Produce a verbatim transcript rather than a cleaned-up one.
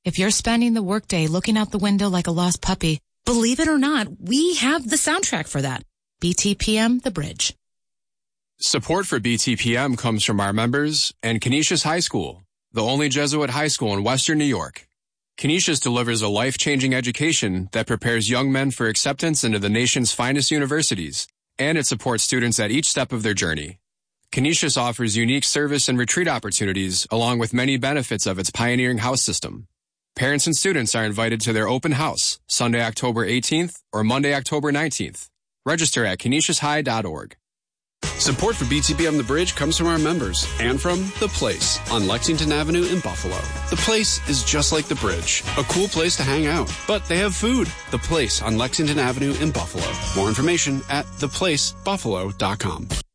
If you're spending the workday looking out the window like a lost puppy, believe it or not, we have the soundtrack for that. B T P M, The Bridge. Support for B T P M comes from our members and Canisius High School, the only Jesuit high school in Western New York. Canisius delivers a life-changing education that prepares young men for acceptance into the nation's finest universities, and it supports students at each step of their journey. Canisius offers unique service and retreat opportunities along with many benefits of its pioneering house system. Parents and students are invited to their open house, Sunday, October eighteenth or Monday, October nineteenth. Register at canisius high dot org. Support for B T P M The Bridge comes from our members and from The Place on Lexington Avenue in Buffalo. The Place is just like The Bridge, a cool place to hang out, but they have food. The Place on Lexington Avenue in Buffalo. More information at the place buffalo dot com.